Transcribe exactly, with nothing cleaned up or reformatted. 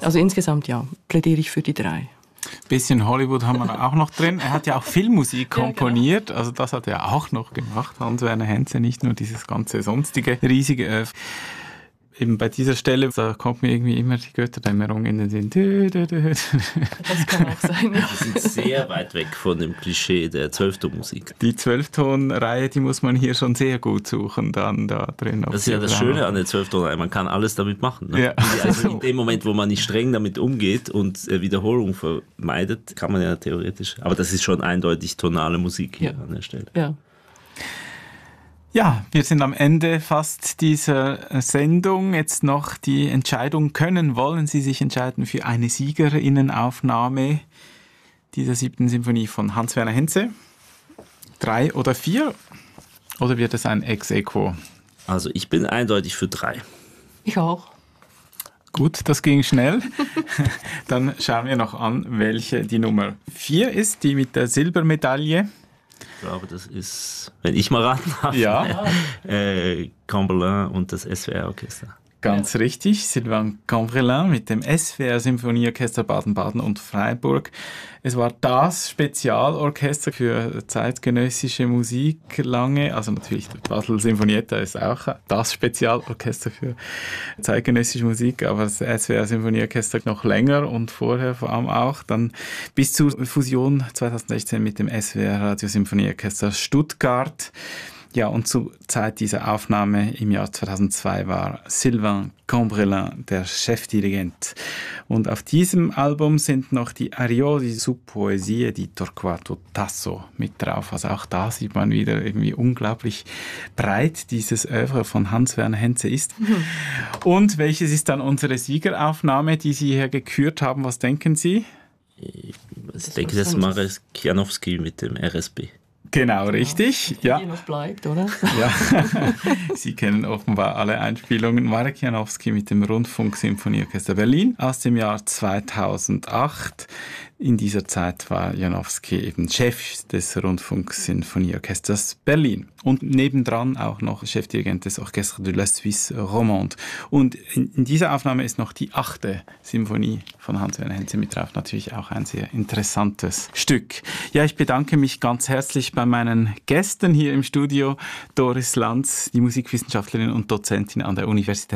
Also insgesamt ja, plädiere ich für die drei. Bisschen Hollywood haben wir auch noch drin. Er hat ja auch Filmmusik komponiert, also das hat er auch noch gemacht, Hans-Werner Henze, nicht nur dieses ganze sonstige riesige Öff. Eben bei dieser Stelle, da kommt mir irgendwie immer die Götterdämmerung in den Sinn. Das kann auch sein. Ja. Wir sind sehr weit weg von dem Klischee der Zwölftonmusik. Die Zwölftonreihe, die muss man hier schon sehr gut suchen, dann da drin. Das ist ja das Schöne an der Zwölftonreihe, man kann alles damit machen. Ne? Ja. Also in dem Moment, wo man nicht streng damit umgeht und Wiederholung vermeidet, kann man ja theoretisch, aber das ist schon eindeutig tonale Musik hier ja. an der Stelle. Ja. Ja, wir sind am Ende fast dieser Sendung. Jetzt noch die Entscheidung: Können, wollen Sie sich entscheiden für eine Siegerinnenaufnahme dieser siebten Symphonie von Hans-Werner Henze? Drei oder vier? Oder wird es ein Ex Aequo? Also ich bin eindeutig für drei. Ich auch. Gut, das ging schnell. Dann schauen wir noch an, welche die Nummer vier ist, die mit der Silbermedaille. Ich glaube, das ist, wenn ich mal raten darf, ja. äh, Camberlin und das S W R-Orchester. Ganz ja. richtig, Sylvain Cambrelin mit dem S W R-Symphonieorchester Baden-Baden und Freiburg. Es war das Spezialorchester für zeitgenössische Musik lange, also natürlich die Basel Sinfonietta ist auch das Spezialorchester für zeitgenössische Musik, aber das S W R-Symphonieorchester noch länger und vorher vor allem auch, dann bis zur Fusion zwanzig sechzehn mit dem S W R-Radiosymphonieorchester Stuttgart. Ja, und zur Zeit dieser Aufnahme im Jahr zweitausendzwei war Sylvain Cambrelin der Chefdirigent. Und auf diesem Album sind noch die Ariodi su Poesie di Torquato Tasso mit drauf. Also auch da sieht man wieder irgendwie unglaublich breit dieses Oeuvre von Hans-Werner Henze ist. Mhm. Und welches ist dann unsere Siegeraufnahme, die Sie hier gekürt haben? Was denken Sie? Ich das denke, das ist Marek Janowski mit dem R S B. Genau, richtig. Ja. Die noch bleibt, oder? Ja. Sie kennen offenbar alle Einspielungen. Marek Janowski mit dem Rundfunksymphonieorchester Berlin aus dem Jahr zweitausendacht. In dieser Zeit war Janowski eben Chef des Rundfunksinfonieorchesters Berlin und nebendran auch noch Chefdirigent des Orchestre de la Suisse Romande. Und in, in dieser Aufnahme ist noch die achte Symphonie von Hans-Werner Henze mit drauf. Natürlich auch ein sehr interessantes Stück. Ja, ich bedanke mich ganz herzlich bei meinen Gästen hier im Studio. Doris Lanz, die Musikwissenschaftlerin und Dozentin an der Universität